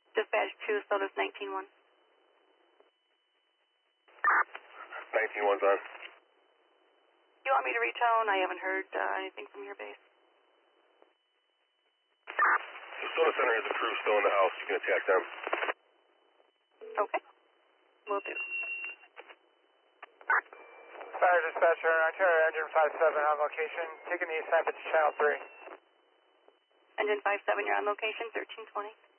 Dispatch 2, Sodas 19-1. 19-1's on. Do you want me to retone? I haven't heard anything from your base. The Soda Center has a crew still in the house. You can attack them. Okay. Will do. Fire dispatcher, Ontario Engine 57 on location. Taking the assignment to Channel 3. Engine 57, you're on location, 1320.